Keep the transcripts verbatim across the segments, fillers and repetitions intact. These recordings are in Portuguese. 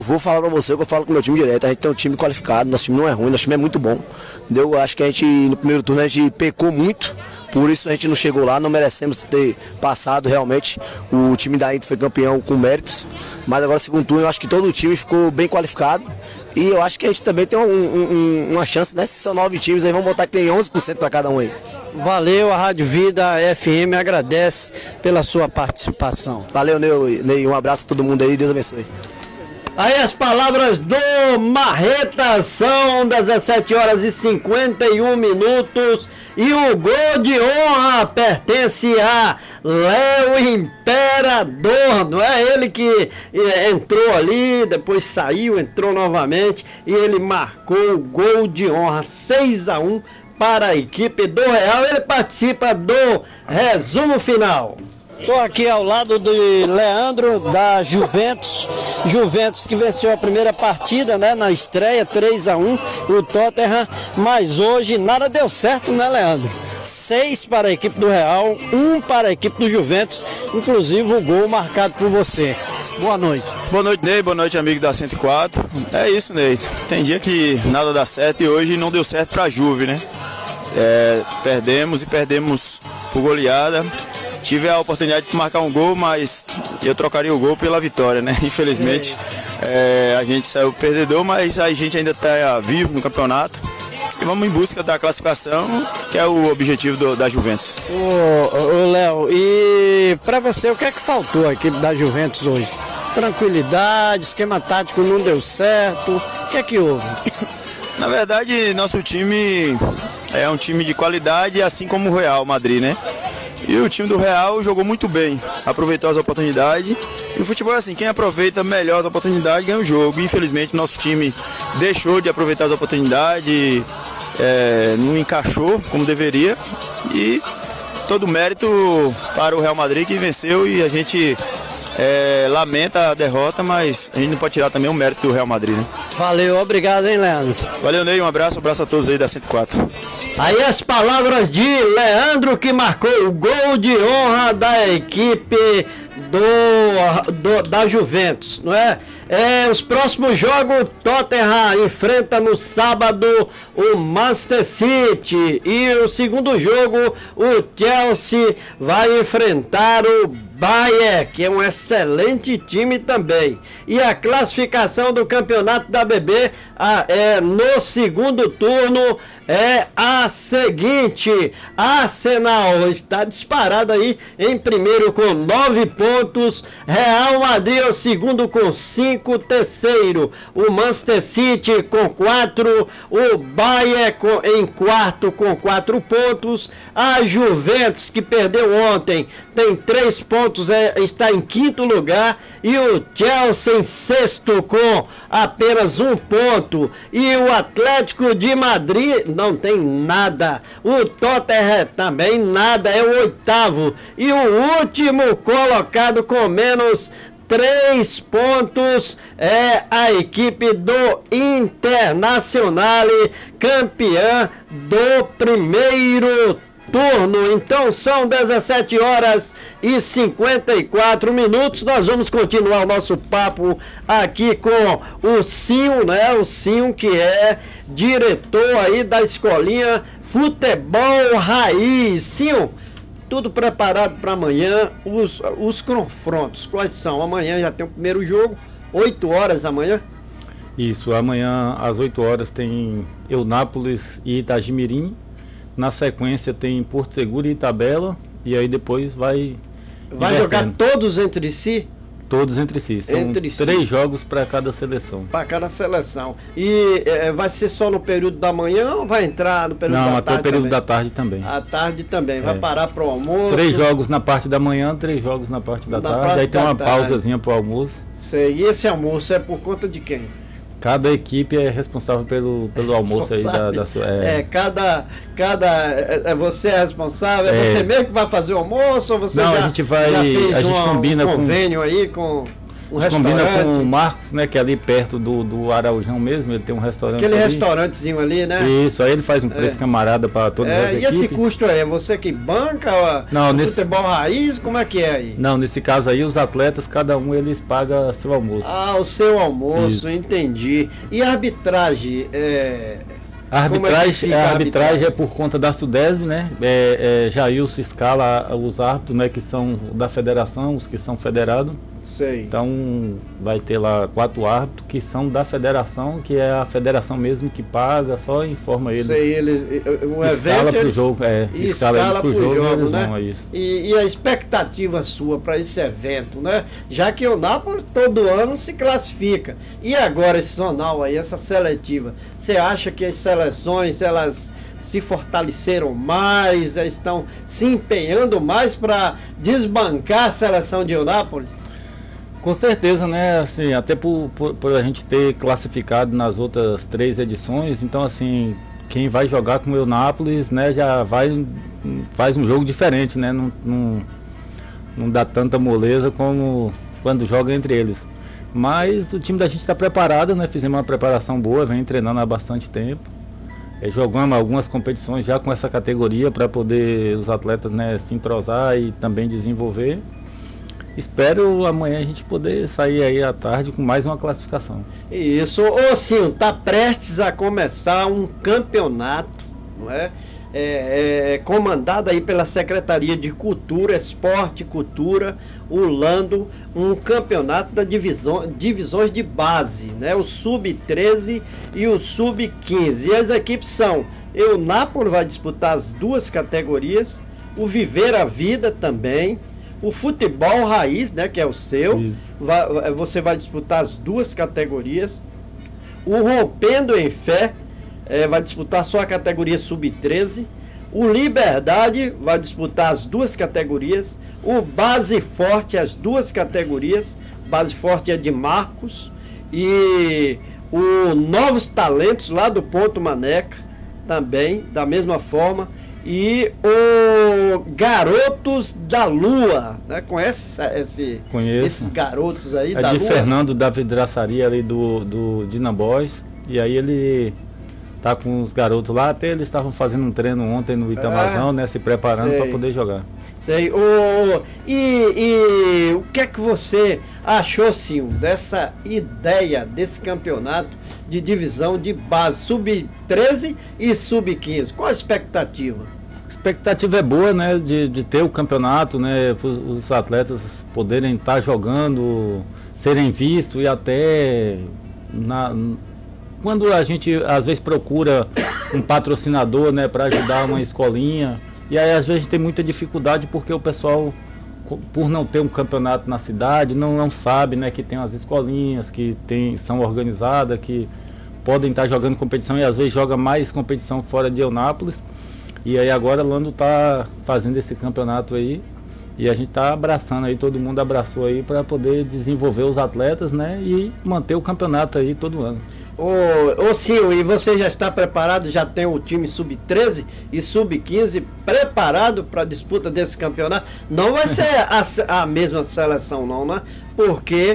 Vou falar pra você o que eu falo com o meu time direto. A gente tem um time qualificado, nosso time não é ruim, nosso time é muito bom. Entendeu? Acho que a gente, no primeiro turno, a gente pecou muito. Por isso a gente não chegou lá, não merecemos ter passado realmente. O time da Inter foi campeão com méritos. Mas agora, no segundo turno, eu acho que todo o time ficou bem qualificado. E eu acho que a gente também tem um, um, uma chance, né? Se são nove times aí, vamos botar que tem onze por cento para cada um aí. Valeu, a Rádio Vida F M agradece pela sua participação. Valeu, Ney. Um abraço a todo mundo aí, Deus abençoe. Aí as palavras do Marreta, são dezessete horas e cinquenta e um minutos e o gol de honra pertence a Léo Imperador, não é ele que entrou ali, depois saiu, entrou novamente e ele marcou o gol de honra, seis a um para a equipe do Real. Ele participa do resumo final. Estou aqui ao lado de Leandro, da Juventus. Juventus que venceu a primeira partida, né, na estreia, três a um, o Tottenham. Mas hoje nada deu certo, né, Leandro? seis para a equipe do Real, um para a equipe do Juventus, inclusive o gol marcado por você. Boa noite. Boa noite, Ney. Boa noite, amigo da cento e quatro. É isso, Ney. Tem dia que nada dá certo e hoje não deu certo para a Juve, né? É, perdemos e perdemos por goleada. Tive a oportunidade de marcar um gol, mas eu trocaria o gol pela vitória, né? Infelizmente, é, a gente saiu perdedor, mas a gente ainda está vivo no campeonato. E vamos em busca da classificação, que é o objetivo do, da Juventus. Ô, Léo, e para você, o que é que faltou à equipe da Juventus hoje? Tranquilidade, esquema tático não deu certo, o que é que houve? Na verdade, nosso time é um time de qualidade, assim como o Real Madrid, né? E o time do Real jogou muito bem, aproveitou as oportunidades. E no futebol é assim, quem aproveita melhor as oportunidades ganha o jogo. Infelizmente, nosso time deixou de aproveitar as oportunidades, é, não encaixou como deveria. E todo o mérito para o Real Madrid, que venceu, e a gente é, lamenta a derrota, mas a gente não pode tirar também o mérito do Real Madrid, né? Valeu, obrigado, hein, Leandro? Valeu, Ney, um abraço, um abraço a todos aí da cento e quatro. Aí as palavras de Leandro, que marcou o gol de honra da equipe do, do, da Juventus, não é? É, os próximos jogos, Tottenham enfrenta no sábado o Manchester City, e o segundo jogo, o Chelsea vai enfrentar o Bayern, que é um excelente time também. E a classificação do campeonato da B B a, é, no segundo turno é a seguinte: Arsenal está disparado aí em primeiro com nove pontos, Real Madrid é o segundo com cinco, terceiro o Manchester City com quatro, o Bayern com, em quarto com quatro pontos, a Juventus, que perdeu ontem, tem três pontos, é, está em quinto lugar, e o Chelsea em sexto com apenas um ponto, e o Atlético de Madrid não tem nada, o Tottenham também nada, é o oitavo, e o último colocado com menos três pontos é a equipe do Internacional, campeã do primeiro turno. Então são dezessete horas e cinquenta e quatro minutos. Nós vamos continuar o nosso papo aqui com o Cinho, né? O Cinho, que é diretor aí da escolinha Futebol Raiz. Cinho, tudo preparado para amanhã. Os, os confrontos, quais são? Amanhã já tem o primeiro jogo, oito horas amanhã. Isso, amanhã às oito horas tem Eunápolis e Itagimirim. Na sequência tem Porto Seguro e Itabela. E aí depois vai... Vai jogar todos entre si? Todos entre si. São entre três si. jogos para cada seleção. Para cada seleção. E é, vai ser só no período da manhã ou vai entrar no período Não, da até tarde? o período também? da tarde também. À tarde também. Vai É. parar para o almoço? Três jogos na parte da manhã, três jogos na parte da Na tarde. parte Aí tem da uma tarde. pausazinha para o almoço. Sei. E esse almoço é por conta de quem? Cada equipe é responsável pelo, pelo almoço aí da, da sua. É, É, cada. cada é, é você é responsável? É, É. você mesmo que vai fazer o almoço ou você Não, já, a gente vai- já fez a gente uma- combina um com- convênio aí com. um combina restaurante. com o Marcos, né, que é ali perto do, do Araujão mesmo, ele tem um restaurante Aquele ali. restaurantezinho ali, né? Isso, aí ele faz um preço é. camarada para todas é, as e equipes. esse custo aí, é você que banca ó, não, o nesse... futebol raiz, como é que é aí? Não, nesse caso aí os atletas, cada um eles pagam seu almoço. Ah, o seu almoço, Isso. entendi. E a arbitragem, é... A arbitragem, é a arbitragem é por conta da Sudesb, né? É, é, Jailson escala os árbitros, né, que são da federação, os que são federados. Sei. Então vai ter lá quatro árbitros que são da federação, que é a federação mesmo que paga, só informa eles. Sei, eles o escala evento, pro jogo, é, e escala, escala pro jogo, jogo eles né? vão, é isso. E, e a expectativa sua para esse evento, né? Já que o Nápoles todo ano se classifica. E agora esse zonal aí, essa seletiva, você acha que as seleções elas se fortaleceram mais, estão se empenhando mais para desbancar a seleção de Eunápolis? Com certeza, né? Assim, até por, por, por a gente ter classificado nas outras três edições, então assim, quem vai jogar com o Eunápolis, né, já vai faz um jogo diferente, né? Não, não, não dá tanta moleza como quando joga entre eles. Mas o time da gente está preparado, né? Fizemos uma preparação boa, vem treinando há bastante tempo. É, jogamos algumas competições já com essa categoria para poder os atletas, né, se entrosar e também desenvolver. Espero amanhã a gente poder sair aí à tarde com mais uma classificação. Isso, ô Sim, tá prestes a começar um campeonato, não é? É, é, comandado aí pela Secretaria de Cultura, Esporte e Cultura, Ulando, um campeonato da divisão, divisões de base, né? O sub treze e o sub quinze. E as equipes são: Eunápolis vai disputar as duas categorias, o Viver a Vida também, o Futebol Raiz, né, que é o seu, vai, você vai disputar as duas categorias, o Rompendo em Fé É, vai disputar só a categoria sub treze. O Liberdade vai disputar as duas categorias. O Base Forte, as duas categorias. Base Forte é de Marcos. E o Novos Talentos, lá do Ponto Maneca, também, da mesma forma. E o Garotos da Lua, né? Conhece esse, esses garotos aí é da de Lua? Fernando da Vidraçaria ali do, do Dinambós. E aí ele tá com os garotos lá, até eles estavam fazendo um treino ontem no Itamazão, é, né? Se preparando para poder jogar. Sei. O, e, e o que é que você achou, Sim, dessa ideia desse campeonato de divisão de base sub treze e sub quinze? Qual a expectativa? A expectativa é boa, né? De, de ter o campeonato, né? Os atletas poderem estar jogando, serem vistos e até na quando a gente às vezes procura um patrocinador, né, para ajudar uma escolinha, e aí às vezes tem muita dificuldade porque o pessoal, por não ter um campeonato na cidade, não, não sabe, né, que tem as escolinhas que tem, são organizadas, que podem estar jogando competição e às vezes joga mais competição fora de Eunápolis. E aí agora o Lando está fazendo esse campeonato aí e a gente está abraçando aí, todo mundo abraçou aí para poder desenvolver os atletas, né, e manter o campeonato aí todo ano. Ô, ô Sil, e você já está preparado? Já tem o time sub treze e sub quinze preparado para a disputa desse campeonato? Não vai ser a, a mesma seleção não, né? Porque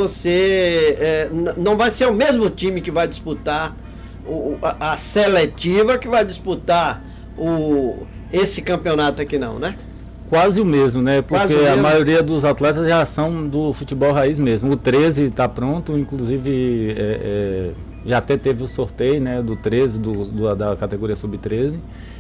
você é, não vai ser o mesmo time que vai disputar o, a, a seletiva que vai disputar o, esse campeonato aqui não, né? Quase o mesmo, né? Porque a maioria dos atletas já são do futebol raiz mesmo. O treze está pronto, inclusive é, é, já até teve o sorteio, né, do treze, do, do, da categoria sub treze.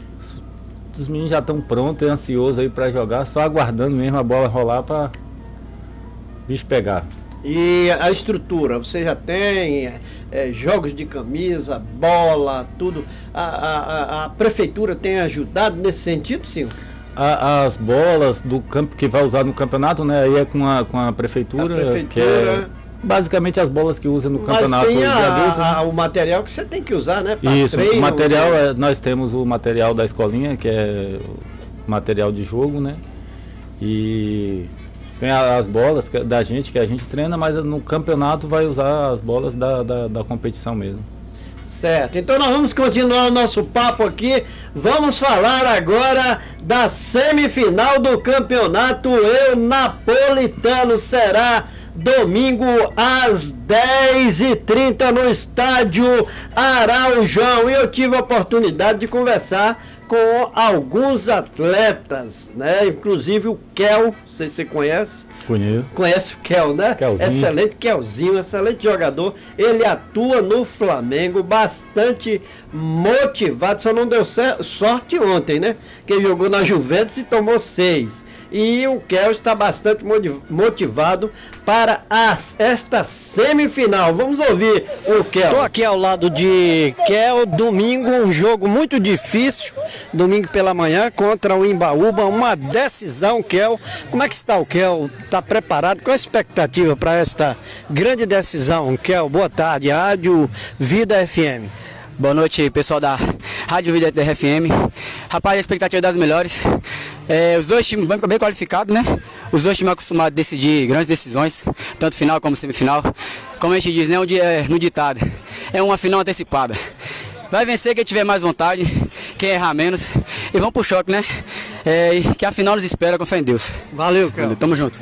Os meninos já estão prontos e ansiosos aí para jogar, só aguardando mesmo a bola rolar para bicho pegar. E a estrutura, você já tem é, jogos de camisa, bola, tudo. A, a, a prefeitura tem ajudado nesse sentido, sim? As bolas do campo que vai usar no campeonato, né? Aí é com a, com a prefeitura, a prefeitura, que é basicamente as bolas que usa no mas campeonato tem a, de adultos, né? a, o material que você tem que usar, né? Pra Isso, treino, o material, né? é, nós temos o material da escolinha, que é material de jogo, né? E tem as bolas da gente, que a gente treina, mas no campeonato vai usar as bolas da, da, da competição mesmo. Certo, então nós vamos continuar o nosso papo aqui. Vamos falar agora da semifinal do campeonato Eunapolitano. Será domingo às dez e trinta no estádio Araujão. E eu tive a oportunidade de conversar com alguns atletas, né? Inclusive o Kel, não sei se você conhece. Conheço. Conhece o Kel, né? Kelzinho. Excelente Kelzinho, excelente jogador. Ele atua no Flamengo, bastante motivado. Só não deu sorte ontem, né? Que jogou na Juventus e tomou seis. E o Kel está bastante motivado para as, esta semifinal. Vamos ouvir o Kel. Estou aqui ao lado de Kel. Domingo, um jogo muito difícil. Domingo pela manhã contra o Imbaúba, uma decisão, Kel. Como é que está o Kel? Está preparado? Qual a expectativa para esta grande decisão, Kel? Boa tarde, Rádio Vida F M. Boa noite, pessoal da Rádio Vida F M. Rapaz, a expectativa é das melhores. É, os dois times bem, bem qualificados, né? Os dois times acostumados a decidir grandes decisões, tanto final como semifinal. Como a gente diz, né, no ditado, é uma final antecipada. Vai vencer quem tiver mais vontade, quem errar menos. E vamos pro choque, né? É, que a final nos espera, com fé em Deus. Valeu, Kel. Tamo junto.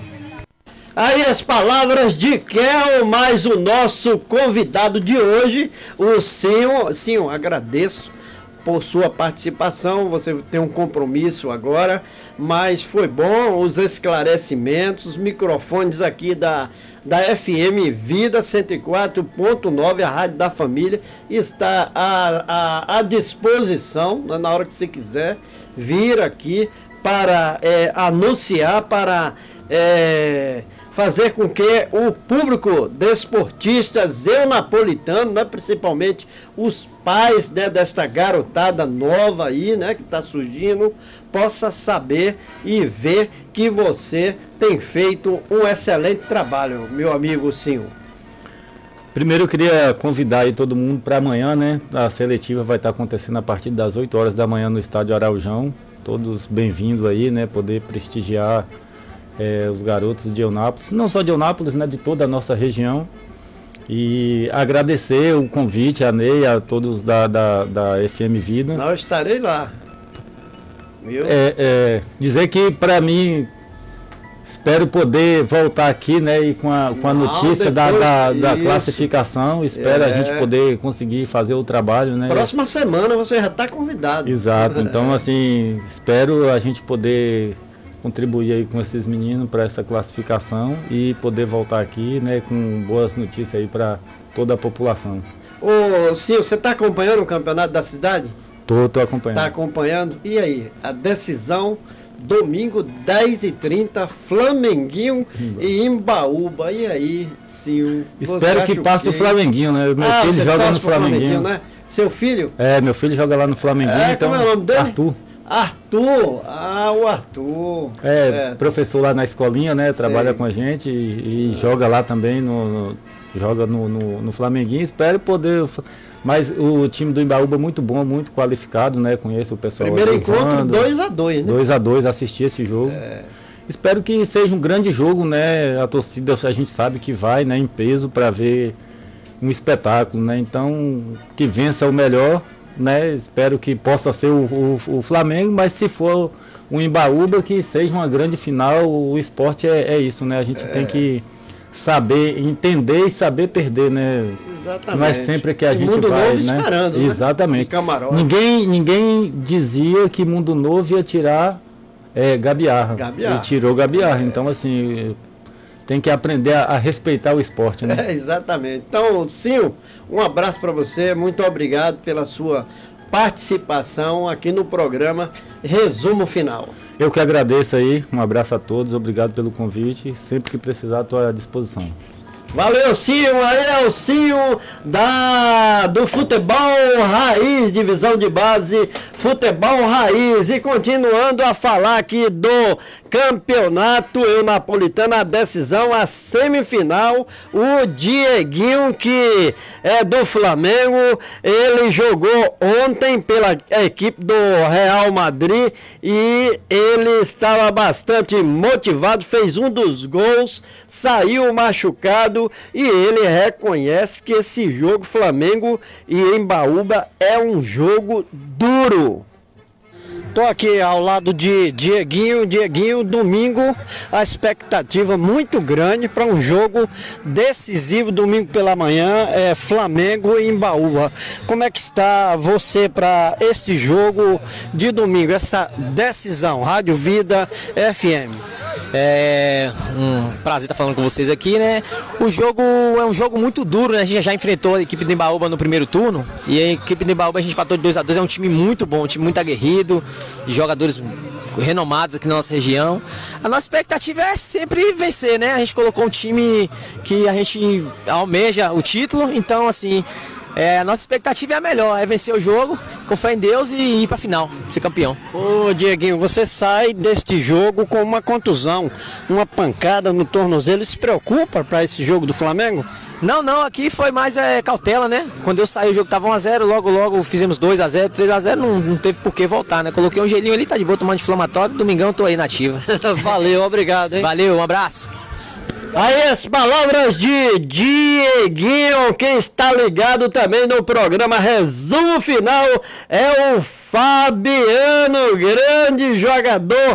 Aí as palavras de Kel, mais o nosso convidado de hoje, o Sinho. Sinho, agradeço por sua participação. Você tem um compromisso agora, mas foi bom os esclarecimentos, os microfones aqui da, da F M Vida cento e quatro ponto nove, a Rádio da Família, está à, à, à disposição, né, na hora que você quiser vir aqui para é, anunciar, para é, fazer com que o público desportistas eunapolitano, né, principalmente os pais, né, desta garotada nova aí, né, que está surgindo, possa saber e ver que você tem feito um excelente trabalho, meu amigo Sinho. Primeiro eu queria convidar aí todo mundo para amanhã, né? A seletiva vai estar acontecendo a partir das oito horas da manhã no estádio Araujão. Todos bem-vindos aí, né? Poder prestigiar É, os garotos de Eunápolis, não só de Eunápolis, né, de toda a nossa região. E agradecer o convite a Ney, a todos da, da, da F M Vida. Não, eu estarei lá. Viu? É, é, dizer que para mim, espero poder voltar aqui, né, e com a, com a não, notícia da, da, da classificação, espero é. a gente poder conseguir fazer o trabalho, né. Próxima semana você já está convidado. Exato, então assim, espero a gente poder contribuir aí com esses meninos para essa classificação e poder voltar aqui, né, com boas notícias aí para toda a população. Ô, Sil, você está acompanhando o campeonato da cidade? Tô, tô acompanhando. Está acompanhando? E aí, a decisão, domingo, dez e trinta, Flamenguinho Imba. e Imbaúba. E aí, Sil? Espero que passe o, o Flamenguinho, né? Meu ah, filho joga no Flamenguinho. Flamenguinho, né? Seu filho? É, meu filho joga lá no Flamenguinho, é, então. Como é o nome dele? Arthur. Arthur, ah, o Arthur. É, é, professor lá na escolinha, né? Trabalha Sei. com a gente e, e é. joga lá também, no, no joga no, no, no Flamenguinho. Espero poder. Mas o time do Imbaúba é muito bom, muito qualificado, né? Conheço o pessoal. Primeiro encontro dois a dois, né? dois a dois, assisti esse jogo. É. Espero que seja um grande jogo, né? A torcida, a gente sabe que vai, né, em peso para ver um espetáculo, né? Então, que vença o melhor. Né? Espero que possa ser o, o, o Flamengo, mas se for o Imbaúba, que seja uma grande final. O esporte é, é isso, né? A gente é. tem que saber entender e saber perder, né? Exatamente. Não é sempre que a o gente Mundo vai, Novo né? Esperando, né? Exatamente. De camarote. Ninguém, ninguém dizia que Mundo Novo ia tirar é, Gabiarra. Gabiarra. Ele tirou Gabiarra. É. Então, assim, tem que aprender a, a respeitar o esporte, né? É, exatamente. Então, Sinho, um abraço para você. Muito obrigado pela sua participação aqui no programa Resumo Final. Eu que agradeço aí. Um abraço a todos. Obrigado pelo convite. Sempre que precisar, estou à disposição. Valeu, Sinho, aí é o Sinho da, do futebol raiz, divisão de base, futebol raiz. E continuando a falar aqui do campeonato eunapolitano, a decisão, a semifinal, o Dieguinho, que é do Flamengo, ele jogou ontem pela equipe do Real Madrid e ele estava bastante motivado, fez um dos gols, saiu machucado. E ele reconhece que esse jogo Flamengo e Imbaúba é um jogo duro. Tô aqui ao lado de Dieguinho. Dieguinho, domingo, a expectativa muito grande para um jogo decisivo, domingo pela manhã, é Flamengo e Embaúba. Como é que está você para este jogo de domingo, essa decisão? Rádio Vida F M. É um prazer estar falando com vocês aqui, né? O jogo é um jogo muito duro, né? A gente já enfrentou a equipe do Embaúba no primeiro turno e a equipe do Embaúba a gente empatou de dois a dois, é um time muito bom, um time muito aguerrido, jogadores renomados aqui na nossa região. A nossa expectativa é sempre vencer, né? A gente colocou um time que a gente almeja o título, então assim, é, a nossa expectativa é a melhor, é vencer o jogo, com fé em Deus e ir pra final, ser campeão. Ô Dieguinho, você sai deste jogo com uma contusão, uma pancada no tornozelo, se preocupa para esse jogo do Flamengo? Não, não, aqui foi mais é, cautela, né? Quando eu saí o jogo tava um a zero, logo logo fizemos dois a zero, três a zero, não, não teve por que voltar, né? Coloquei um gelinho ali, tá de boa, tomando inflamatório, domingão tô aí na ativa. Valeu, obrigado, hein? Valeu, um abraço. Aí as palavras de Dieguinho, quem está ligado também no programa Resumo Final é o Fabiano, grande jogador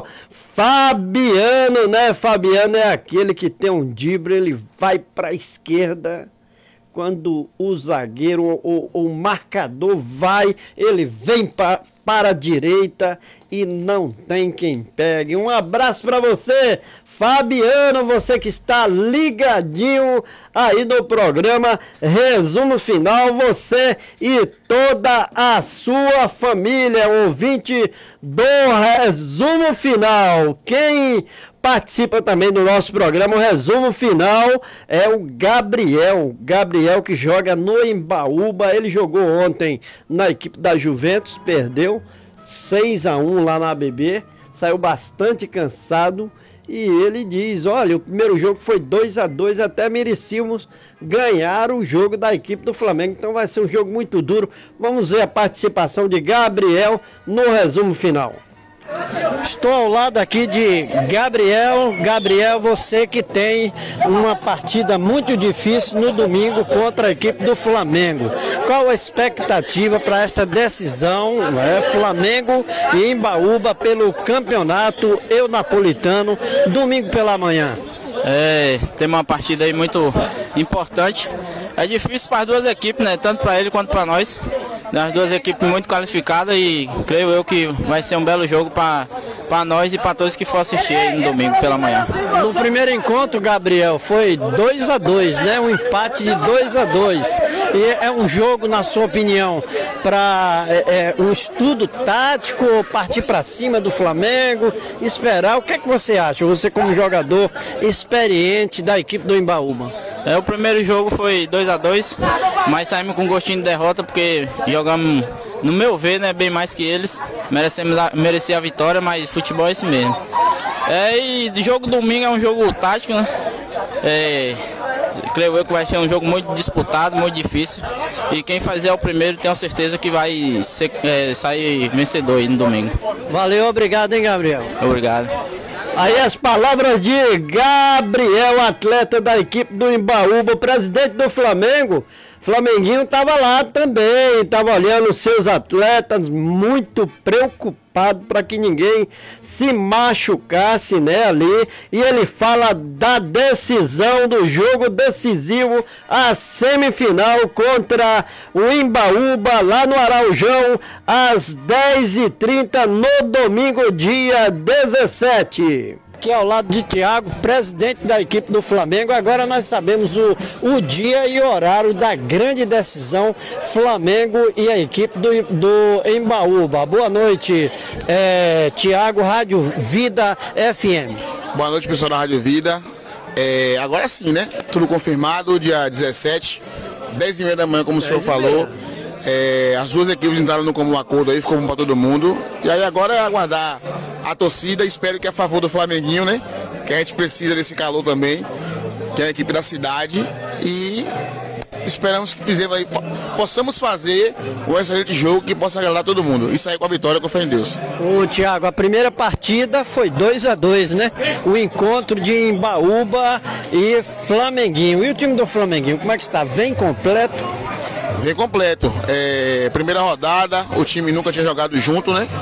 Fabiano, né? Fabiano é aquele que tem um drible, ele vai para a esquerda, quando o zagueiro ou o marcador vai, ele vem para para a direita e não tem quem pegue. Um abraço para você, Fabiano, você que está ligadinho aí no programa Resumo Final, você e toda a sua família, ouvinte do Resumo Final. Quem participa também do nosso programa, o Resumo Final, é o Gabriel. Gabriel que joga no Embaúba, ele jogou ontem na equipe da Juventus, perdeu seis a um lá na A B B, saiu bastante cansado e ele diz, olha, o primeiro jogo foi dois a dois, até merecíamos ganhar o jogo da equipe do Flamengo, então vai ser um jogo muito duro. Vamos ver a participação de Gabriel no Resumo Final. Estou ao lado aqui de Gabriel. Gabriel, você que tem uma partida muito difícil no domingo contra a equipe do Flamengo. Qual a expectativa para essa decisão, né? Flamengo e Embaúba pelo campeonato eunapolitano, domingo pela manhã? É, tem uma partida aí muito importante. É difícil para as duas equipes, né? Tanto para ele quanto para nós. As duas equipes muito qualificadas e creio eu que vai ser um belo jogo para para nós e para todos que for assistir aí no domingo pela manhã. No primeiro encontro, Gabriel, foi dois a dois, né? Um empate de dois a dois. E é um jogo, na sua opinião, para é, é, um estudo tático, partir para cima do Flamengo, esperar. O que é que você acha? Você como jogador experiente da equipe do Embaúba. É, o primeiro jogo foi dois a dois, mas saímos com gostinho de derrota porque jogamos, no meu ver, né, bem mais que eles. Merecemos a, merecia a vitória, mas futebol é isso mesmo. É, e jogo domingo é um jogo tático, né? É, creio eu que vai ser um jogo muito disputado, muito difícil. E quem fazer o primeiro, tenho certeza que vai ser, é, sair vencedor aí no domingo. Valeu, obrigado, hein, Gabriel? Obrigado. Aí as palavras de Gabriel, atleta da equipe do Embaúba, o presidente do Flamengo. Flamenguinho estava lá também, estava olhando os seus atletas, muito preocupado para que ninguém se machucasse, né, ali. E ele fala da decisão do jogo decisivo, a semifinal contra o Embaúba, lá no Araujão, às dez e trinta no domingo, dia dezessete. Aqui ao lado de Thiago, presidente da equipe do Flamengo. Agora nós sabemos o, o dia e horário da grande decisão, Flamengo e a equipe do, do Embaúba. Boa noite, é, Thiago, Rádio Vida F M. Boa noite, pessoal da Rádio Vida. É, agora sim, né? Tudo confirmado, dia dezessete, dez e meia da manhã, como o senhor falou. É, as duas equipes entraram no comum acordo aí, ficou bom para todo mundo. E aí agora é aguardar a torcida, espero que é a favor do Flamenguinho, né? Que a gente precisa desse calor também, que é a equipe da cidade. E esperamos que fizemos aí, possamos fazer um excelente jogo que possa agradar todo mundo. E sair com a vitória, com fé em Deus. Ô Thiago, a primeira partida foi dois a dois, né? O encontro de Embaúba e Flamenguinho. E o time do Flamenguinho, como é que está? Vem completo? Vem completo. É, primeira rodada, o time nunca tinha jogado junto, né?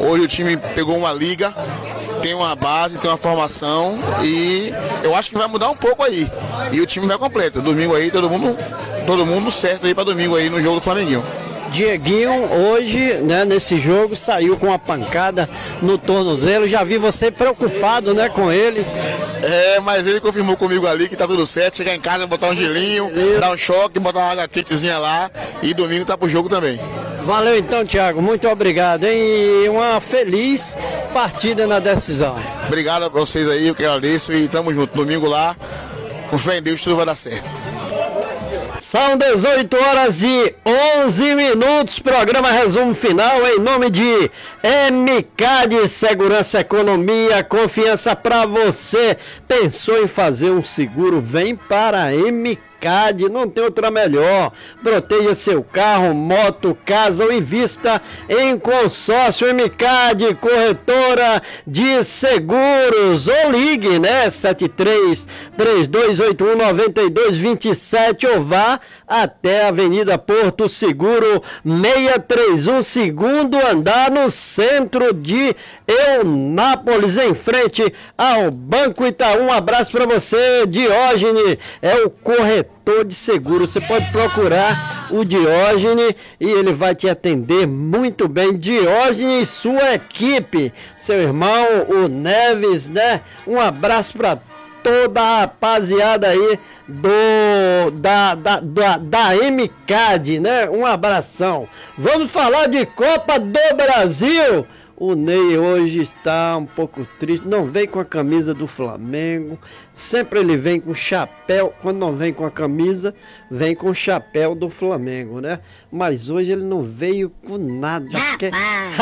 Hoje o time pegou uma liga, tem uma base, tem uma formação e eu acho que vai mudar um pouco aí. E o time vai completo. Domingo aí, todo mundo, todo mundo certo aí para domingo aí no jogo do Flamenguinho. Dieguinho, hoje, né, nesse jogo, saiu com uma pancada no tornozelo. Já vi você preocupado, né, com ele. É, mas ele confirmou comigo ali que tá tudo certo. Chegar em casa, botar um gelinho, Isso. dar um choque, botar uma água quentezinha lá. E domingo tá pro jogo também. Valeu então, Thiago. Muito obrigado, hein? E uma feliz partida na decisão. Obrigado a vocês aí, eu que agradeço. E tamo junto. Domingo lá, com fé em Deus, tudo vai dar certo. São dezoito horas e onze minutos, programa resumo final em nome de M K de Segurança, Economia, confiança para você. Pensou em fazer um seguro? Vem para a M K. Não tem outra melhor. Proteja seu carro, moto, casa ou invista em consórcio M K de Corretora de Seguros. Ou ligue, né? sete três, três dois oito um, nove dois dois sete ou vá até a Avenida Porto Seguro seiscentos e trinta e um, segundo andar, no centro de Eunápolis, em frente ao Banco Itaú. Um abraço para você, Diógenes, é o corretor de seguro. Você pode procurar o Diógenes e ele vai te atender muito bem. Diógenes e sua equipe, seu irmão, o Neves, né? Um abraço para toda a rapaziada aí do da, da, da, da M K D, né? Um abração. Vamos falar de Copa do Brasil. O Ney hoje está um pouco triste, não vem com a camisa do Flamengo, sempre ele vem com chapéu, quando não vem com a camisa, vem com o chapéu do Flamengo, né? Mas hoje ele não veio com nada. Porque...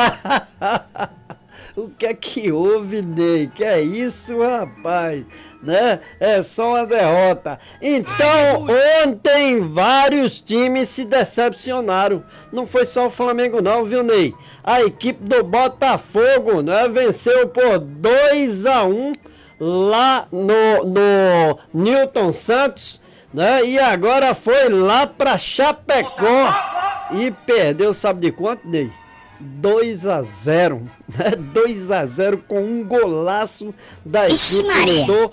O que é que houve, Ney? Que é isso, rapaz? Né? É só uma derrota. Então, ontem vários times se decepcionaram. Não foi só o Flamengo não, viu, Ney? A equipe do Botafogo, né, venceu por dois a um lá no, no Newton Santos, né? E agora foi lá para Chapecó e perdeu, sabe de quanto, Ney? dois a zero, né? dois a zero com um golaço da equipe do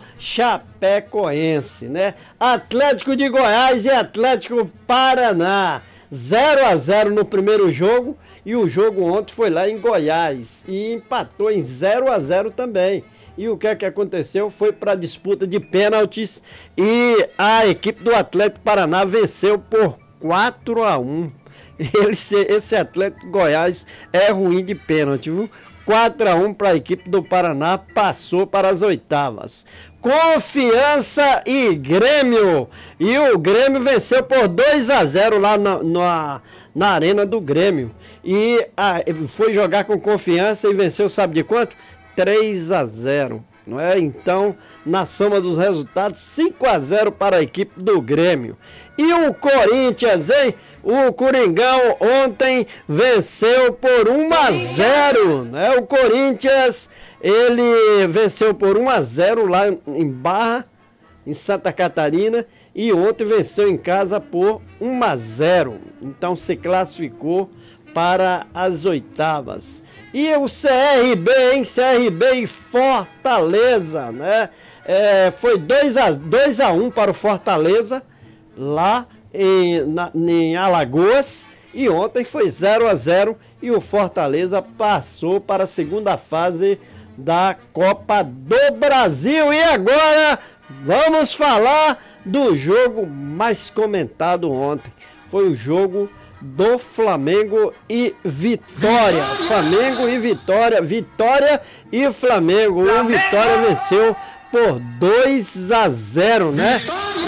Chapecoense, né? Atlético de Goiás e Atlético Paraná, zero a zero no primeiro jogo, e o jogo ontem foi lá em Goiás e empatou em zero a zero também. E o que é que aconteceu? Foi para a disputa de pênaltis e a equipe do Atlético Paraná venceu por quatro a um. Esse, esse Atlético Goiás é ruim de pênalti, viu? quatro a um para a equipe do Paraná, passou para as oitavas. Confiança e Grêmio. E o Grêmio venceu por dois a zero lá na, na, na arena do Grêmio. E a, foi jogar com Confiança e venceu, sabe de quanto? três a zero. Não é? Então, na soma dos resultados, cinco a zero para a equipe do Grêmio. E o Corinthians, hein? O Coringão ontem venceu por um a zero, né? O Corinthians, ele venceu por um a zero lá em Barra, em Santa Catarina, e ontem venceu em casa por um a zero. Então se classificou para as oitavas. E o C R B, hein? C R B e Fortaleza, né? É, foi dois a um para o Fortaleza, lá em, na, em Alagoas. E ontem foi zero a zero e o Fortaleza passou para a segunda fase da Copa do Brasil. E agora vamos falar do jogo mais comentado ontem. Foi o jogo do Flamengo e Vitória. Flamengo e Vitória. Vitória e Flamengo. O Vitória venceu por dois a zero, né?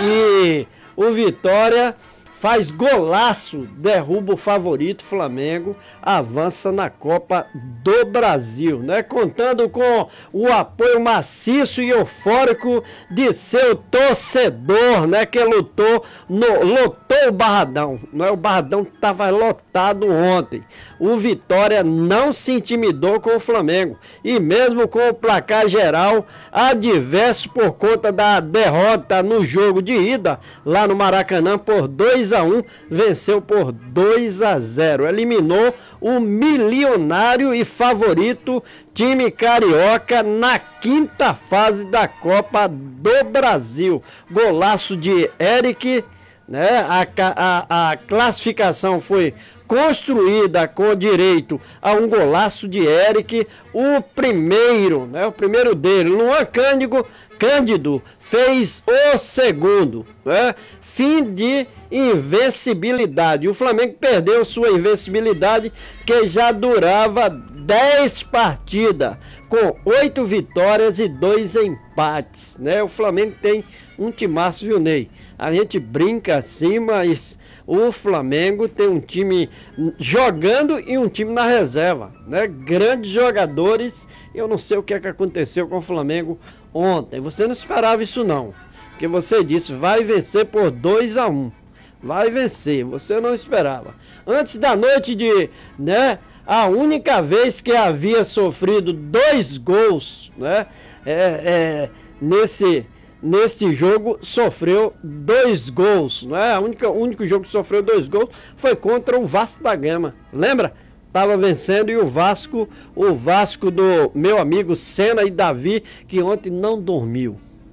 E o Vitória faz golaço, derruba o favorito Flamengo, avança na Copa do Brasil, né? Contando com o apoio maciço e eufórico de seu torcedor, né? Que lutou, no, lotou o Barradão, não é? O Barradão estava lotado ontem. O Vitória não se intimidou com o Flamengo e mesmo com o placar geral adverso por conta da derrota no jogo de ida lá no Maracanã por dois dois a um, venceu por dois a zero. Eliminou o milionário e favorito time carioca na quinta fase da Copa do Brasil. Golaço de Eric, né? A, a, a classificação foi construída com direito a um golaço de Eric, o primeiro, né, o primeiro dele, Luan Cândido, Cândido fez o segundo, né, fim de invencibilidade. O Flamengo perdeu sua invencibilidade, que já durava dez partidas, com oito vitórias e dois empates, né? O Flamengo tem um timaço, viu, Ney? A gente brinca assim, mas o Flamengo tem um time jogando e um time na reserva, né? Grandes jogadores. Eu não sei o que é que aconteceu com o Flamengo ontem. Você não esperava isso não, porque você disse vai vencer por dois a um. Vai vencer, você não esperava. Antes da noite de, né, a única vez que havia sofrido dois gols, né, é, é, nesse, nesse jogo sofreu dois gols, né? A única, o único jogo que sofreu dois gols foi contra o Vasco da Gama, lembra? Estava vencendo, e o Vasco, o Vasco do meu amigo Senna e Davi, que ontem não dormiu.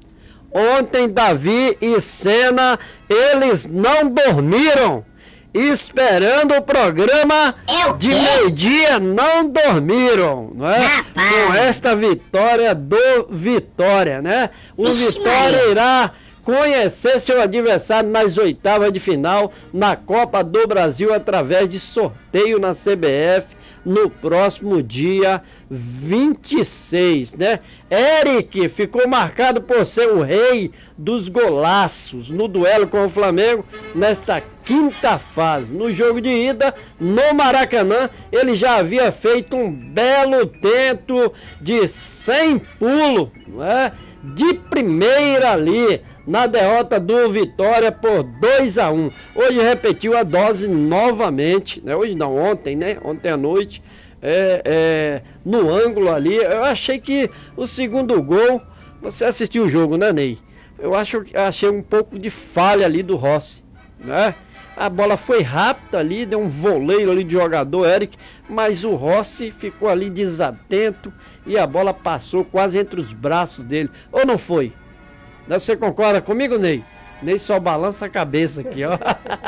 Ontem Davi e Senna, eles não dormiram, esperando o programa de meio-dia, não dormiram, não é? Com esta vitória do Vitória, né? O Vitória irá conhecer seu adversário nas oitavas de final na Copa do Brasil através de sorteio na C B F no próximo dia vinte e seis, né? Eric ficou marcado por ser o rei dos golaços no duelo com o Flamengo nesta quinta fase. No jogo de ida no Maracanã, ele já havia feito um belo tento de cem pulos, não é? De primeira ali, na derrota do Vitória por dois a um. Hoje repetiu a dose novamente, né? Hoje não, ontem, né? Ontem à noite, é, é, no ângulo ali. Eu achei que o segundo gol, você assistiu o jogo, né, Ney? Eu acho, achei um pouco de falha ali do Rossi, né? A bola foi rápida ali, deu um voleio ali de jogador, Eric, mas o Rossi ficou ali desatento e a bola passou quase entre os braços dele. Ou não foi? Você concorda comigo, Ney? Ney só balança a cabeça aqui, ó.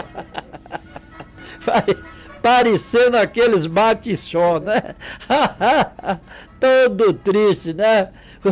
Parecendo aqueles bate-só, né? Todo triste, né?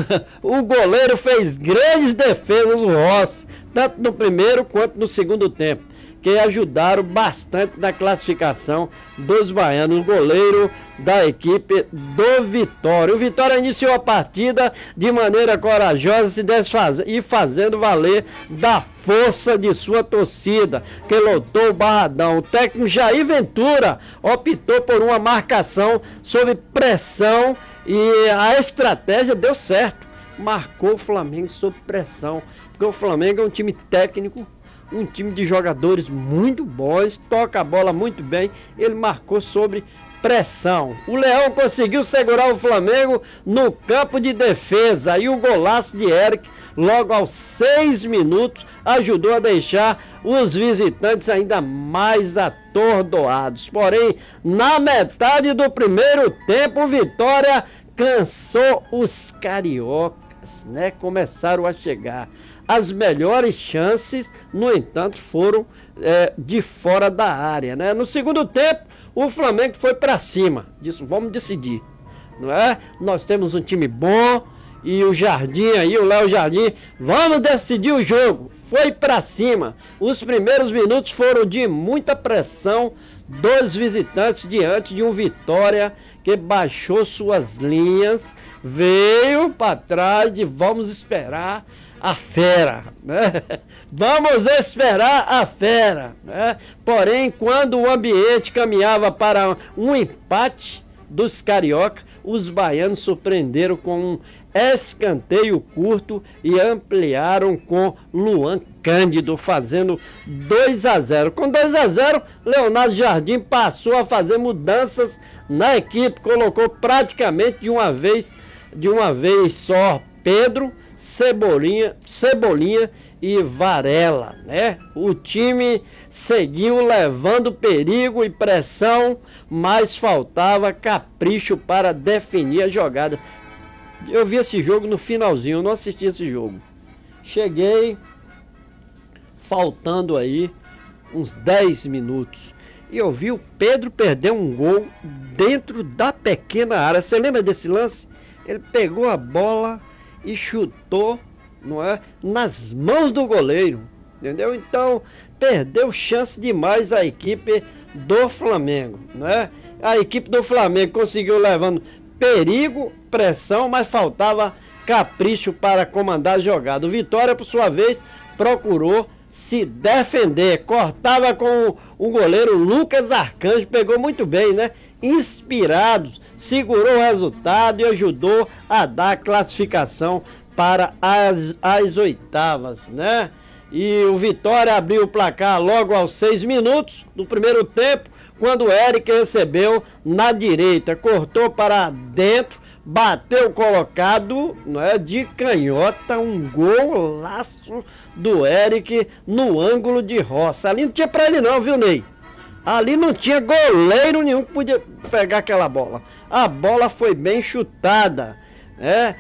O goleiro fez grandes defesas, o Rossi, tanto no primeiro quanto no segundo tempo, que ajudaram bastante na classificação dos baianos, o goleiro da equipe do Vitória. O Vitória iniciou a partida de maneira corajosa, se desfazendo e fazendo valer da força de sua torcida, que lotou o Barradão. O técnico Jair Ventura optou por uma marcação sob pressão e a estratégia deu certo. Marcou o Flamengo sob pressão, porque o Flamengo é um time técnico, um time de jogadores muito bons, toca a bola muito bem. Ele marcou sobre pressão. O Leão conseguiu segurar o Flamengo no campo de defesa e o golaço de Eric, logo aos seis minutos, ajudou a deixar os visitantes ainda mais atordoados. Porém, na metade do primeiro tempo, o Vitória cansou os cariocas, né? Começaram a chegar. As melhores chances, no entanto, foram é, de fora da área, né? No segundo tempo, o Flamengo foi para cima. Disse, vamos decidir, não é? Nós temos um time bom e o Jardim aí, o Léo Jardim, vamos decidir o jogo. Foi para cima. Os primeiros minutos foram de muita pressão dos visitantes diante de um Vitória que baixou suas linhas, veio para trás de vamos esperar a fera, né? Vamos esperar a fera, né? Porém, quando o ambiente caminhava para um empate dos carioca, os baianos surpreenderam com um escanteio curto e ampliaram com Luan Cândido, fazendo dois a zero. Com dois a zero, Leonardo Jardim passou a fazer mudanças na equipe, colocou praticamente de uma vez, de uma vez só Pedro, Cebolinha, Cebolinha e Varela, né? O time seguiu levando perigo e pressão, mas faltava capricho para definir a jogada. Eu vi esse jogo no finalzinho, eu não assisti esse jogo. Cheguei faltando aí uns dez minutos e eu vi o Pedro perder um gol dentro da pequena área. Você lembra desse lance? Ele pegou a bola e chutou, não é, nas mãos do goleiro, entendeu? Então perdeu chance demais a equipe do Flamengo, né? A equipe do Flamengo conseguiu levando perigo, pressão, mas faltava capricho para comandar a jogada. O Vitória, por sua vez, procurou se defender, cortava com o goleiro Lucas Arcanjo, pegou muito bem, né? Inspirados, segurou o resultado e ajudou a dar classificação para as, as oitavas, né? E o Vitória abriu o placar logo aos seis minutos do primeiro tempo, quando o Eric recebeu na direita, cortou para dentro, bateu colocado, né, de canhota, um golaço do Eric no ângulo de roça. Ali não tinha pra ele não, viu, Ney? Ali não tinha goleiro nenhum que podia pegar aquela bola. A bola foi bem chutada, né?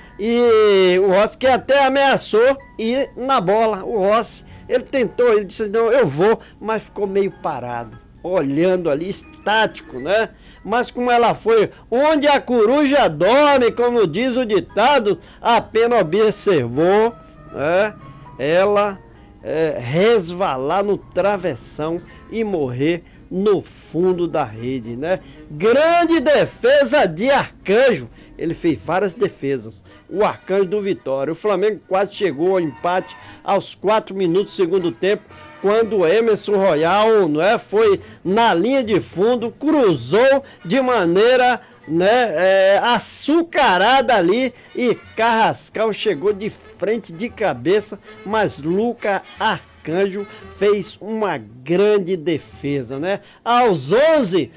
E o Rossi que até ameaçou ir na bola. O Rossi, ele tentou, ele disse, não, eu vou, mas ficou meio parado, olhando ali, estático, né? Mas como ela foi, onde a coruja dorme, como diz o ditado, apenas observou, né, ela é, resvalar no travessão e morrer no fundo da rede, né? Grande defesa de Arcanjo. Ele fez várias defesas. O Arcanjo do Vitória. O Flamengo quase chegou ao empate aos quatro minutos do segundo tempo, quando o Emerson Royal, não é, foi na linha de fundo, cruzou de maneira, né, é, açucarada ali e Carrascal chegou de frente de cabeça, mas Lucas Arcanjo fez uma grande defesa, né? Aos onze,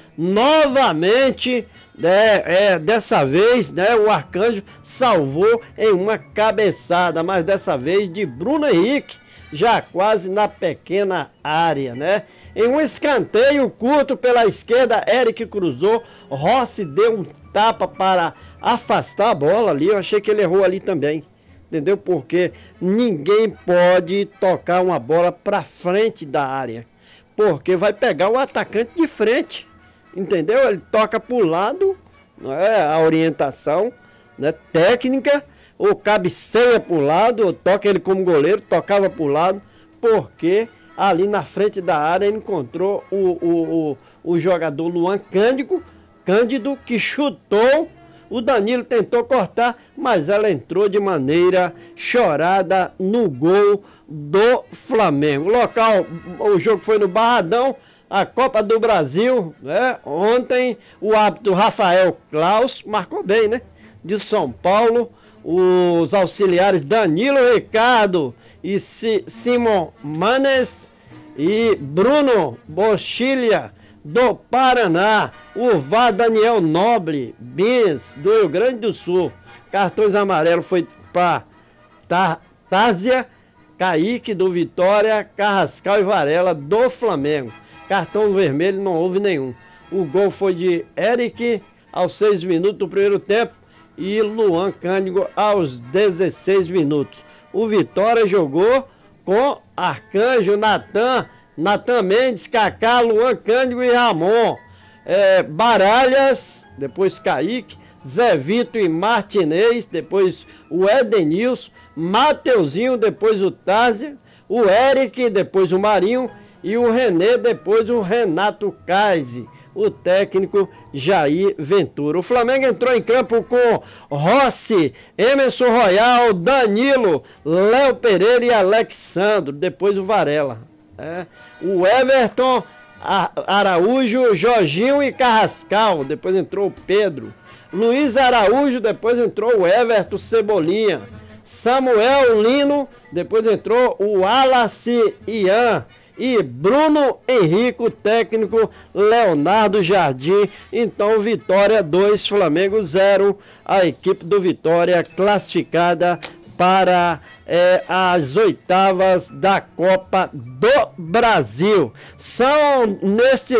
novamente, né, é, dessa vez, né, o Arcanjo salvou em uma cabeçada, mas dessa vez de Bruno Henrique, já quase na pequena área, né? Em um escanteio curto pela esquerda, Eric cruzou, Rossi deu um tapa para afastar a bola ali, eu achei que ele errou ali também, entendeu? Porque ninguém pode tocar uma bola para frente da área, porque vai pegar o atacante de frente, entendeu? Ele toca para o lado, não é? A orientação, né, técnica, ou cabeceia para o lado, ou toca ele como goleiro, tocava para o lado, porque ali na frente da área ele encontrou o, o, o, o jogador Luan Cândido, Cândido, que chutou, o Danilo tentou cortar, mas ela entrou de maneira chorada no gol do Flamengo. O local, o jogo foi no Barradão, a Copa do Brasil, né? Ontem o árbitro Rafael Klaus marcou bem, né? De São Paulo. Os auxiliares Danilo Ricardo e Simon Manes e Bruno Bochilha do Paraná, o V A R Daniel Nobre Bins do Rio Grande do Sul. Cartões amarelos foi para Társia, Kaique do Vitória, Carrascal e Varela do Flamengo. Cartão vermelho não houve nenhum. O gol foi de Eric aos seis minutos do primeiro tempo e Luan Cândido aos dezesseis minutos. O Vitória jogou com Arcanjo, Natan, Natan Mendes, Kaká, Luan Cândido e Ramon. É, Baralhas, depois Kaique, Zé Vitor e Martinez, depois o Edenilson, Mateuzinho, depois o Társia, o Eric, depois o Marinho e o René, depois o Renato Kaise, o técnico Jair Ventura. O Flamengo entrou em campo com Rossi, Emerson Royal, Danilo, Léo Pereira e Alexandro, depois o Varela. É. O Everton, Araújo, Jorginho e Carrascal, depois entrou o Pedro. Luiz Araújo, depois entrou o Everton Cebolinha. Samuel Lino, depois entrou o Wallace Ian. E Bruno Henrique, o técnico Leonardo Jardim. Então, Vitória dois, Flamengo zero. A equipe do Vitória classificada para é, as oitavas da Copa do Brasil. São nesse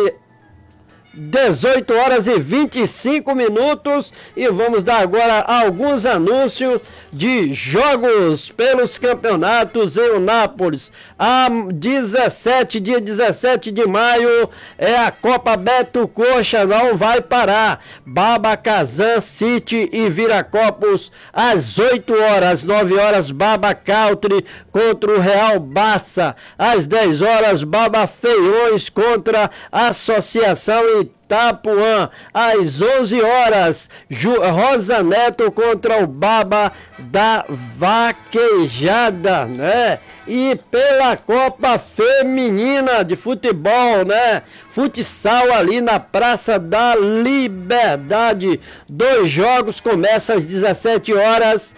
dezoito horas e vinte e cinco minutos e vamos dar agora alguns anúncios de jogos pelos campeonatos em Eunápolis. A dezessete, dia dezessete de maio é a Copa Beto Coxa, não vai parar. Baba, Kazan, City e Viracopos às oito horas, nove horas Baba Country contra o Real Barça, às dez horas Baba Feiões contra a Associação Itapuã, às onze horas Ju, Rosa Neto contra o Baba da Vaquejada, né? E pela Copa Feminina de Futebol, né? Futsal ali na Praça da Liberdade. Dois jogos começam às dezessete horas.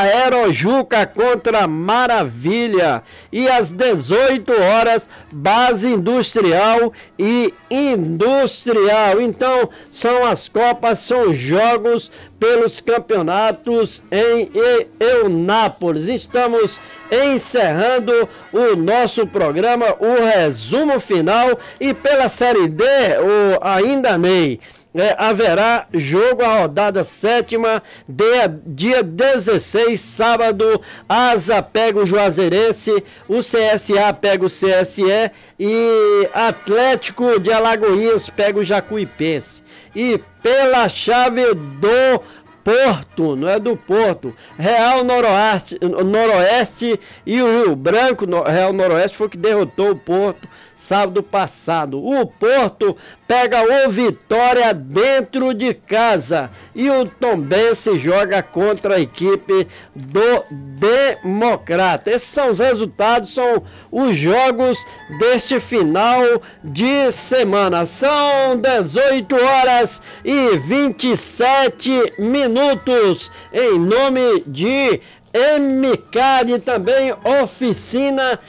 Aerojuca contra Maravilha. E às dezoito horas, Base Industrial e Industrial. Então, são as Copas, são jogos pelos campeonatos em Eunápolis. Estamos encerrando o nosso programa, o resumo final, e pela Série D, o ainda Ney, é, haverá jogo, a rodada sétima, de, dia dezesseis, sábado. Asa pega o Juazeirense, o C S A pega o C S E e Atlético de Alagoinhas pega o Jacuipense. E pela chave do Porto, não é do Porto, Real Noroeste, Noroeste e o Rio Branco, Real Noroeste foi que derrotou o Porto sábado passado. O Porto pega o Vitória dentro de casa e o Tombense joga contra a equipe do Democrata. Esses são os resultados, são os jogos deste final de semana. São dezoito horas e vinte e sete minutos. Em nome de M C A D e também Oficina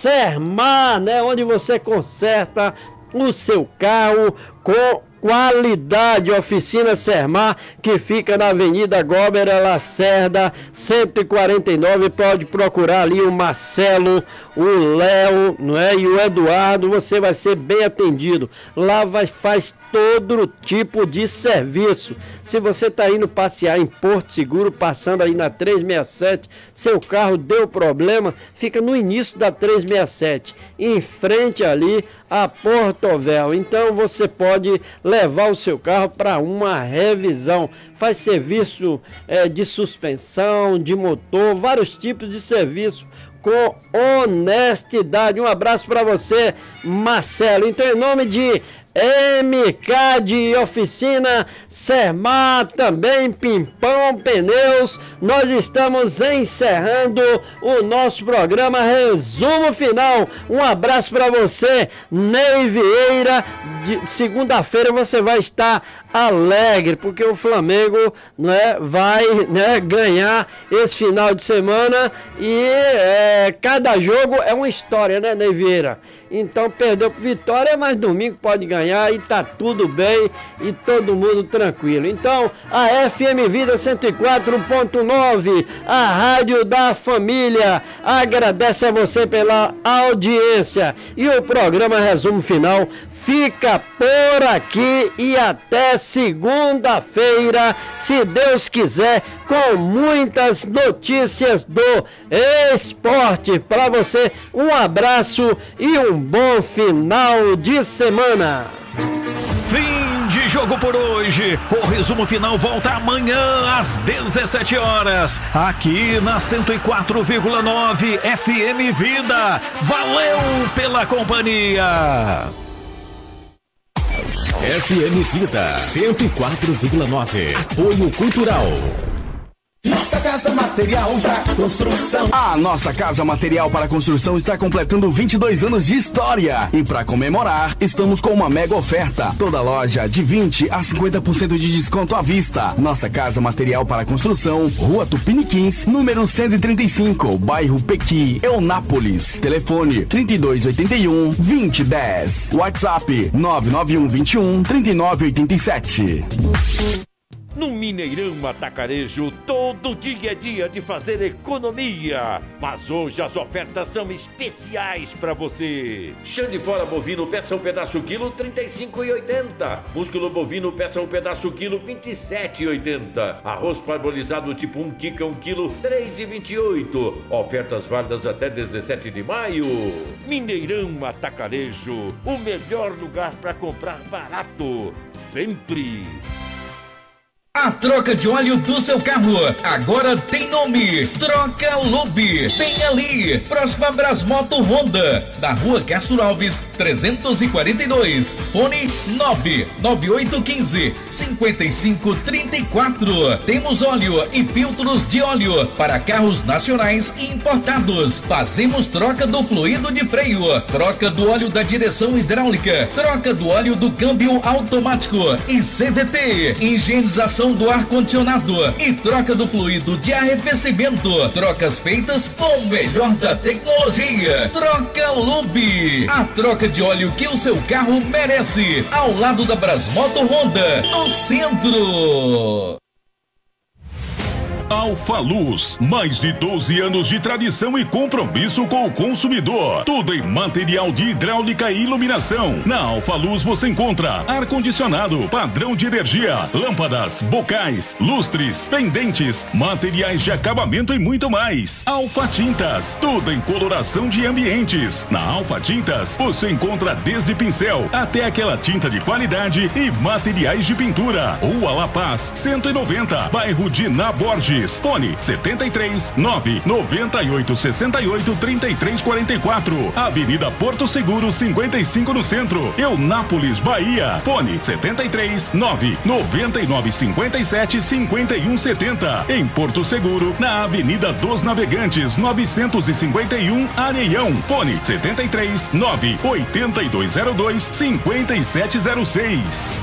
Sermar, né, onde você conserta o seu carro com qualidade. Oficina Sermar, que fica na Avenida Gómera Lacerda, cento e quarenta e nove. Pode procurar ali o Marcelo, o Léo, não é? E o Eduardo. Você vai ser bem atendido. Lá vai, faz todo tipo de serviço. Se você está indo passear em Porto Seguro, passando aí na trezentos e sessenta e sete, seu carro deu problema, fica no início da trezentos e sessenta e sete, em frente ali a Portovel. Então você pode levar o seu carro para uma revisão. Faz serviço é, de suspensão, de motor, vários tipos de serviço com honestidade. Um abraço para você, Marcelo. Então, em nome de M C A D, Oficina Sermar, também Pimpão Pneus, nós estamos encerrando o nosso programa Resumo Final. Um abraço para você, Ney Vieira. De segunda-feira você vai estar alegre, porque o Flamengo, né, vai, né, ganhar esse final de semana e é, cada jogo é uma história, né, Ney Vieira? Então perdeu por Vitória, mas domingo pode ganhar e tá tudo bem e todo mundo tranquilo. Então a F M Vida cento e quatro ponto nove, a Rádio da Família, agradece a você pela audiência e o programa Resumo Final fica por aqui e até segunda-feira, se Deus quiser, com muitas notícias do esporte para você. Um abraço e um bom final de semana. Fim de jogo por hoje. O resumo final volta amanhã às dezessete horas, aqui na cento e quatro vírgula nove F M Vida. Valeu pela companhia. F M Vida cento e quatro vírgula nove. Apoio Cultural. Nossa Casa Material para Construção. A Nossa Casa Material para Construção está completando vinte e dois anos de história. E para comemorar, estamos com uma mega oferta. Toda loja de vinte a cinquenta por cento de desconto à vista. Nossa Casa Material para Construção, Rua Tupiniquins, número cento e trinta e cinco, bairro Pequi, Eunápolis. Telefone trinta e dois oitenta e um, vinte dez. WhatsApp nove nove um vinte e um, trinta e nove oitenta e sete. No Mineirão Atacarejo, todo dia é dia de fazer economia. Mas hoje as ofertas são especiais para você. Chão de fora bovino, peça um pedaço quilo, trinta e cinco reais e oitenta centavos. Músculo bovino, peça um pedaço quilo, vinte e sete reais e oitenta centavos. Arroz parbolizado tipo um Kika, um quilo, três reais e vinte e oito centavos. Ofertas válidas até dezessete de maio. Mineirão Atacarejo, o melhor lugar para comprar barato, sempre. A troca de óleo do seu carro agora tem nome: Troca Lube. Vem ali, próxima Brasmoto Honda, na rua Castro Alves, trezentos e quarenta e dois. Fone nove nove oito um cinco, cinco cinco três quatro. Temos óleo e filtros de óleo para carros nacionais e importados. Fazemos troca do fluido de freio, troca do óleo da direção hidráulica, troca do óleo do câmbio automático e C V T, higienização do ar-condicionado e troca do fluido de arrefecimento. Trocas feitas com o melhor da tecnologia. Troca Lube, a troca de óleo que o seu carro merece, ao lado da Brasmoto Honda, no centro. Alfa Luz, mais de doze anos de tradição e compromisso com o consumidor. Tudo em material de hidráulica e iluminação. Na Alfa Luz você encontra ar-condicionado, padrão de energia, lâmpadas, bocais, lustres, pendentes, materiais de acabamento e muito mais. Alfa Tintas, tudo em coloração de ambientes. Na Alfa Tintas você encontra desde pincel até aquela tinta de qualidade e materiais de pintura. Rua La Paz, cento e noventa, bairro de Naborges. Fone setenta e três, nove noventa e oito, sessenta e oito, trinta e três quarenta e quatro. Avenida Porto Seguro cinquenta e cinco no centro. Eunápolis, Bahia. Fone setenta e três, nove noventa e nove, cinquenta e sete, cinquenta e um setenta. Em Porto Seguro, na Avenida dos Navegantes, novecentos e cinquenta e um, Areião. Fone setenta e três, nove oitenta e dois zero dois, cinquenta e sete zero seis.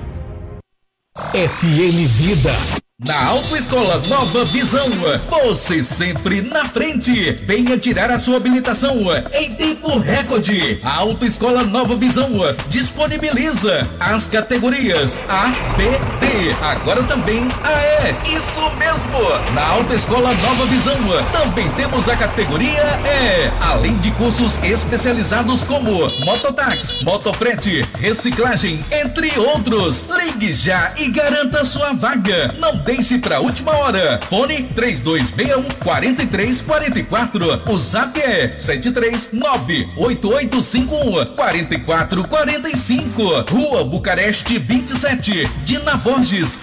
F M Vida. Na Autoescola Nova Visão, você sempre na frente. Venha tirar a sua habilitação em tempo recorde. A Autoescola Nova Visão disponibiliza as categorias A, B, D, agora também A E. Isso mesmo! Na Autoescola Nova Visão também temos a categoria E, além de cursos especializados como mototáxi, motofrete, reciclagem, entre outros. Ligue já e garanta sua vaga. Não deixe para a última hora. Fone três dois seis um, quatro três quatro quatro. O zap é sete três nove oito oito cinco um, quatro quatro quatro cinco. Rua Bucareste vinte e sete, Dina Borges,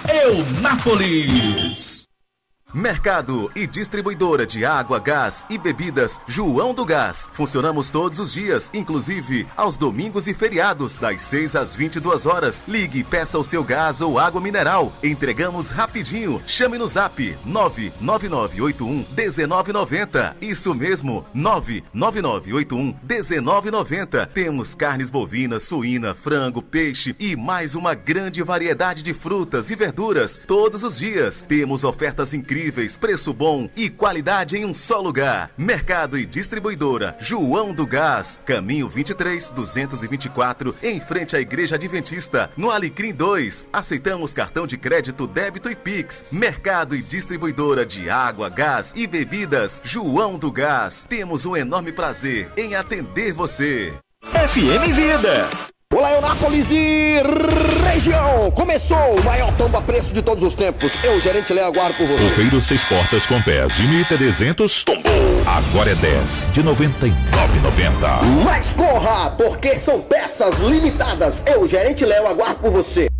Eunápolis. Mercado e distribuidora de água, gás e bebidas João do Gás. Funcionamos todos os dias, inclusive aos domingos e feriados, das seis às vinte e duas horas. Ligue e peça o seu gás ou água mineral. Entregamos rapidinho. Chame no zap nove nove nove oito um, um nove nove zero. Isso mesmo, nove nove nove oito um, um nove nove zero. Temos carnes bovinas, suína, frango, peixe e mais uma grande variedade de frutas e verduras todos os dias. Temos ofertas incríveis, preço bom e qualidade em um só lugar. Mercado e distribuidora João do Gás, caminho vinte e três, duzentos e vinte e quatro, em frente à Igreja Adventista, no Alecrim dois. Aceitamos cartão de crédito, débito e Pix. Mercado e distribuidora de água, gás e bebidas João do Gás. Temos um enorme prazer em atender você. F M Vida. Olá, Eunápolis e região! Começou o maior tomba-preço de todos os tempos. Eu, gerente Léo, aguardo por você. Roupeiro seis portas com pés de mil e trezentos tombou. Agora é dez de noventa e nove reais e noventa centavos. Mas corra, porque são peças limitadas. Eu, gerente Léo, aguardo por você.